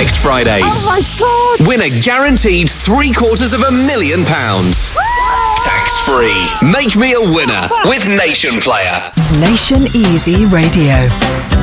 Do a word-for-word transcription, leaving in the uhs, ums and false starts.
next Friday. Oh my God! Win a guaranteed three quarters of a million pounds. Tax-free. Make me a winner with Nation Player. Nation Easy Radio.